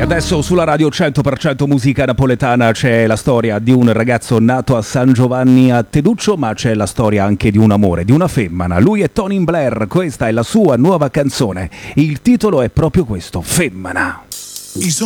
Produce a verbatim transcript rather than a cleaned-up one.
Adesso sulla radio cento per cento musica napoletana c'è la storia di un ragazzo nato a San Giovanni a Teduccio, ma c'è la storia anche di un amore, di una femmina. Lui è Tony Blair, questa è la sua nuova canzone. Il titolo è proprio questo, Femmina. I